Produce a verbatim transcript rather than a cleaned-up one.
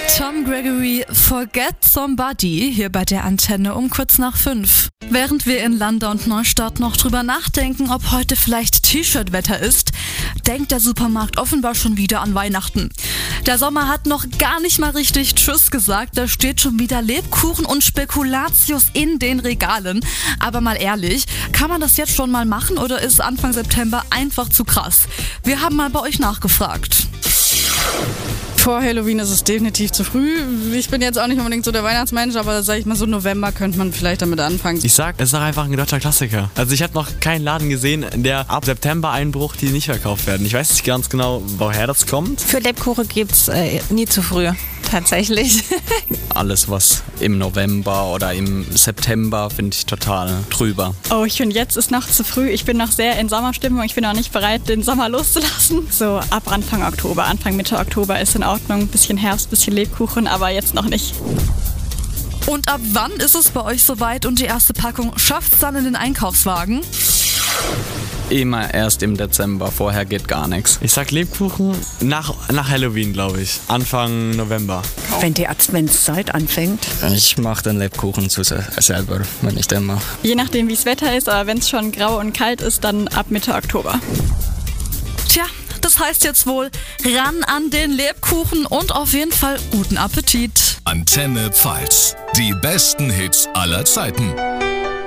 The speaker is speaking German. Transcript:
Tom Gregory, Forget Somebody, hier bei der Antenne um kurz nach fünf. Während wir in Landa und Neustadt noch drüber nachdenken, ob heute vielleicht T-Shirt-Wetter ist, denkt der Supermarkt offenbar schon wieder an Weihnachten. Der Sommer hat noch gar nicht mal richtig Tschüss gesagt, da steht schon wieder Lebkuchen und Spekulatius in den Regalen. Aber mal ehrlich, kann man das jetzt schon mal machen oder ist Anfang September einfach zu krass? Wir haben mal bei euch nachgefragt. Vor Halloween ist es definitiv zu früh. Ich bin jetzt auch nicht unbedingt so der Weihnachtsmensch, aber sag ich mal so November könnte man vielleicht damit anfangen. Ich sag, es ist doch einfach ein deutscher Klassiker. Also ich habe noch keinen Laden gesehen, der ab September Einbruch, die nicht verkauft werden. Ich weiß nicht ganz genau, woher das kommt. Für Lebkuchen gibt's äh, nie zu früh, tatsächlich. Alles, was im November oder im September, finde ich total drüber. Oh, ich finde, jetzt ist noch zu früh. Ich bin noch sehr in Sommerstimmung. Ich bin noch nicht bereit, den Sommer loszulassen. So ab Anfang Oktober, Anfang Mitte Oktober ist in Ordnung. Ein bisschen Herbst, ein bisschen Lebkuchen, aber jetzt noch nicht. Und ab wann ist es bei euch soweit und die erste Packung schafft's dann in den Einkaufswagen? Immer erst im Dezember, vorher geht gar nichts. Ich sag Lebkuchen nach, nach Halloween, glaube ich. Anfang November. Wenn die Adventszeit anfängt. Ich mache den Lebkuchen zu se- selber, wenn ich den mache. Je nachdem, wie es Wetter ist, aber wenn es schon grau und kalt ist, dann ab Mitte Oktober. Tja, das heißt jetzt wohl ran an den Lebkuchen und auf jeden Fall guten Appetit. Antenne Pfalz. Die besten Hits aller Zeiten.